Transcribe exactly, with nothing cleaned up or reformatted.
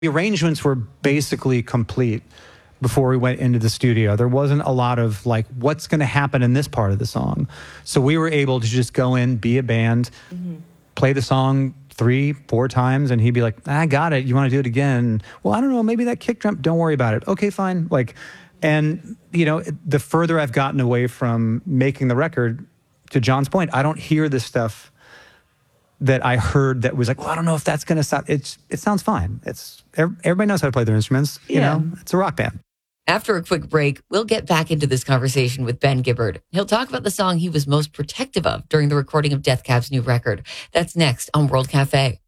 The arrangements were basically complete before we went into the studio. There wasn't a lot of like, what's going to happen in this part of the song? So we were able to just go in, be a band, mm-hmm. play the song three, four times, and he'd be like, I got it. You want to do it again? Well, I don't know. Maybe that kick drum. Don't worry about it. Okay, fine. Like, and you know, the further I've gotten away from making the record, to John's point, I don't hear this stuff that I heard that was like, well, I don't know if that's going to sound, it's, it sounds fine. It's, everybody knows how to play their instruments. You yeah. know, it's a rock band. After a quick break, we'll get back into this conversation with Ben Gibbard. He'll talk about the song he was most protective of during the recording of Death Cab's new record. That's next on World Cafe.